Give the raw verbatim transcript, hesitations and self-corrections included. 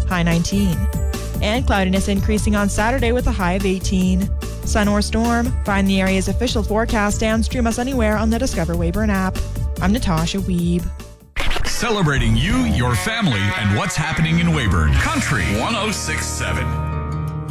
high nineteen. And cloudiness increasing on Saturday with a high of eighteen. Sun or storm? Find the area's official forecast and stream us anywhere on the Discover Weyburn app. I'm Natasha Wiebe. Celebrating you, your family, and what's happening in Weyburn. Country one oh six point seven.